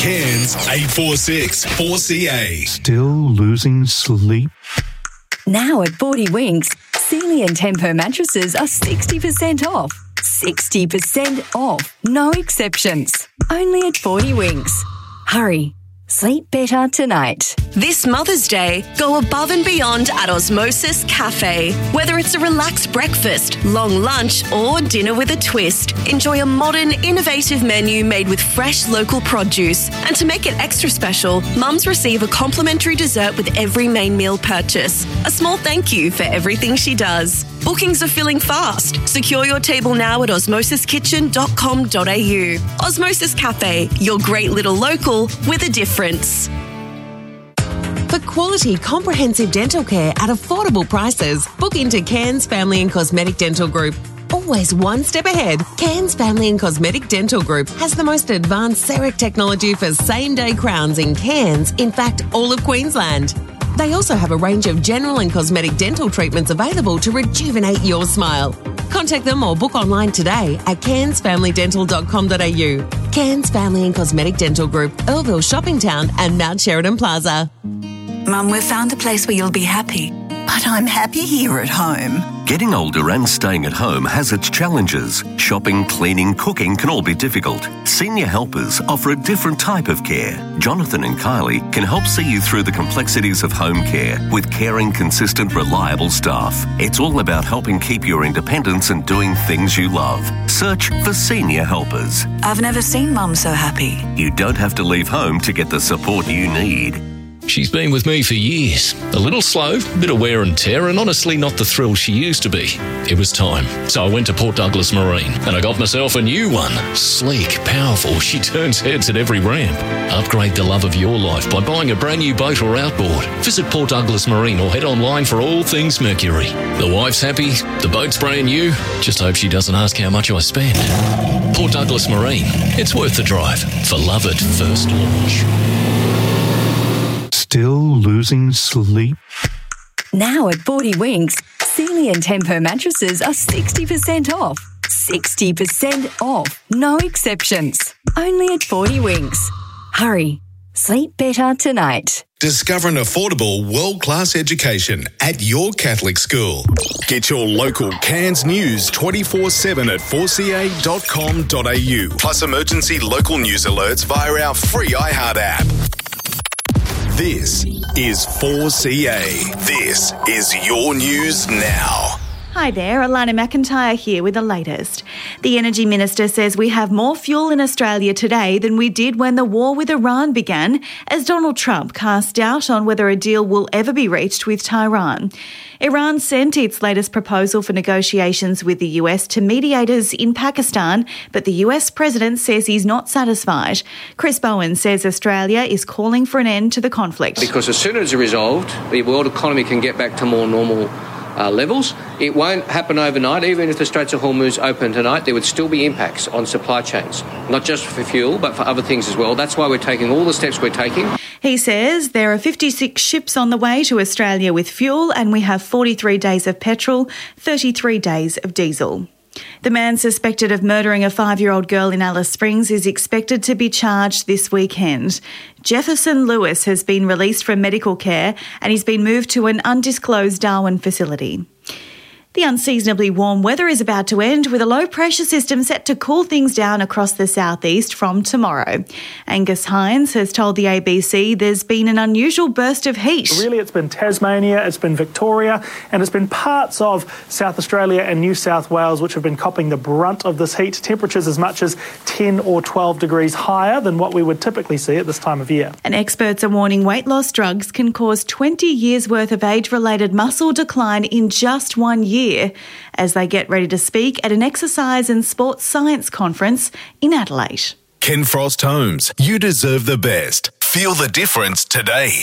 Cairns 846 4CA. Still losing sleep? Now at 40 Winks, Sealy and Tempo mattresses are 60% off. 60% off. No exceptions. Only at 40 Winks. Hurry. Sleep better tonight. This Mother's Day, go above and beyond at Osmosis Cafe. Whether it's a relaxed breakfast, long lunch or dinner with a twist, enjoy a modern, innovative menu made with fresh local produce. And to make it extra special, mums receive a complimentary dessert with every main meal purchase. A small thank you for everything she does. Bookings are filling fast. Secure your table now at osmosiskitchen.com.au. Osmosis Cafe, your great little local with a difference. For quality, comprehensive dental care at affordable prices, book into Cairns Family and Cosmetic Dental Group. Always one step ahead, Cairns Family and Cosmetic Dental Group has the most advanced CEREC technology for same-day crowns in Cairns, in fact, all of Queensland. They also have a range of general and cosmetic dental treatments available to rejuvenate your smile. Contact them or book online today at cairnsfamilydental.com.au. Cairns Family and Cosmetic Dental Group, Earlville Shopping Town and Mount Sheridan Plaza. Mum, we've found a place where you'll be happy. But I'm happy here at home. Getting older and staying at home has its challenges. Shopping, cleaning, cooking can all be difficult. Senior Helpers offer a different type of care. Jonathan and Kylie can help see you through the complexities of home care with caring, consistent, reliable staff. It's all about helping keep your independence and doing things you love. Search for Senior Helpers. I've never seen Mum so happy. You don't have to leave home to get the support you need. She's been with me for years. A little slow, a bit of wear and tear, and honestly not the thrill she used to be. It was time. So I went to Port Douglas Marine, and I got myself a new one. Sleek, powerful, she turns heads at every ramp. Upgrade the love of your life by buying a brand new boat or outboard. Visit Port Douglas Marine or head online for all things Mercury. The wife's happy, the boat's brand new. Just hope she doesn't ask how much I spend. Port Douglas Marine. It's worth the drive for love at first launch. Still losing sleep? Now at 40 Winks, Sealy and Tempo mattresses are 60% off. 60% off. No exceptions. Only at 40 Winks. Hurry. Sleep better tonight. Discover an affordable, world-class education at your Catholic school. Get your local Cairns news 24/7 at 4ca.com.au. Plus emergency local news alerts via our free iHeart app. This is 4CA. This is your news now. Hi there, Alana McIntyre here with the latest. The Energy Minister says we have more fuel in Australia today than we did when the war with Iran began, as Donald Trump cast doubt on whether a deal will ever be reached with Tehran. Iran sent its latest proposal for negotiations with the US to mediators in Pakistan, but the US president says he's not satisfied. Chris Bowen says Australia is calling for an end to the conflict. Because as soon as it's resolved, the world economy can get back to more normal levels. It won't happen overnight. Even if the Straits of Hormuz open tonight, there would still be impacts on supply chains, not just for fuel, but for other things as well. That's why we're taking all the steps we're taking. He says there are 56 ships on the way to Australia with fuel, and we have 43 days of petrol, 33 days of diesel. The man suspected of murdering a 5-year-old girl in Alice Springs is expected to be charged this weekend. Jefferson Lewis has been released from medical care and he's been moved to an undisclosed Darwin facility. The unseasonably warm weather is about to end, with a low-pressure system set to cool things down across the southeast from tomorrow. Angus Hines has told the ABC there's been an unusual burst of heat. Really, it's been Tasmania, it's been Victoria, and it's been parts of South Australia and New South Wales which have been copping the brunt of this heat. Temperatures as much as 10 or 12 degrees higher than what we would typically see at this time of year. And experts are warning weight loss drugs can cause 20 years' worth of age-related muscle decline in just 1 year, as they get ready to speak at an exercise and sports science conference in Adelaide. Ken Frost Homes, you deserve the best. Feel the difference today.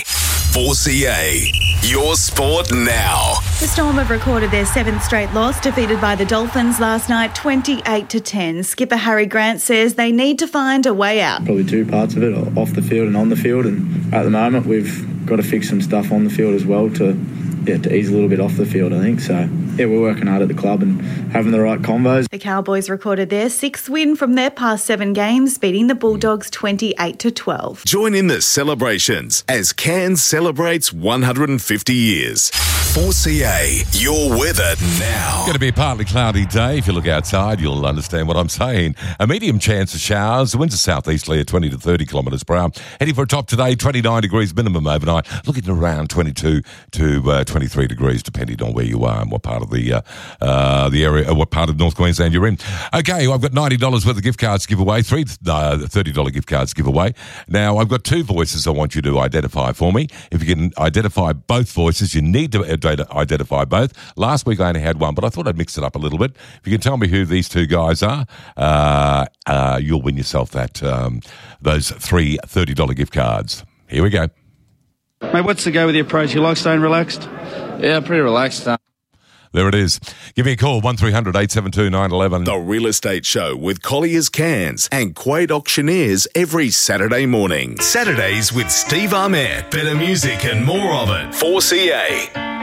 4CA, your sport now. The Storm have recorded their 7th straight loss, defeated by the Dolphins last night 28-10. Skipper Harry Grant says they need to find a way out. Probably two parts of it, off the field and on the field, and at the moment we've got to fix some stuff on the field as well to to ease a little bit off the field, I think. So, yeah, we're working hard at the club and having the right convos. The Cowboys recorded their 6th win from their past 7 games, beating the Bulldogs 28-12. Join in the celebrations as Cairns celebrates 150 years. 4CA, your weather now. Going to be a partly cloudy day. If you look outside, you'll understand what I'm saying. A medium chance of showers. The winds are southeasterly at 20 to 30 kilometres per hour. Heading for a top today, 29 degrees minimum overnight. Looking around 22 to 23 degrees, depending on where you are and what part of the area, what part of North Queensland you're in. Okay, I've got $90 worth of gift cards to give away, three $30 gift cards to give away. Now, I've got 2 voices I want you to identify for me. If you can identify both voices, you need to identify both. Last week I only had one, but I thought I'd mix it up a little bit. If you can tell me who these 2 guys are, you'll win yourself those 3 $30 gift cards. Here we go. Mate, what's the go with your approach? You like staying relaxed? Yeah, pretty relaxed. There it is. Give me a call, 1300 872 911. The Real Estate Show with Collier's Cairns and Quade Auctioneers every Saturday morning. Saturdays with Steve Armett. Better music and more of it. 4CA.